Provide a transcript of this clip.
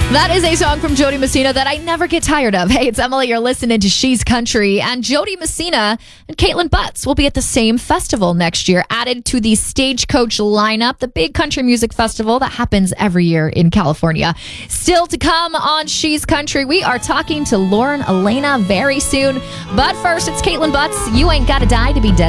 That is a song from Jody Messina that I never get tired of. Hey, it's Emily. You're listening to She's Country. And Jody Messina and Caitlin Butts will be at the same festival next year, added to the Stagecoach lineup, the big country music festival that happens every year in California. Still to come on She's Country, we are talking to Lauren Elena very soon. But first, it's Caitlin Butts. You Ain't Gotta Die to Be Dead.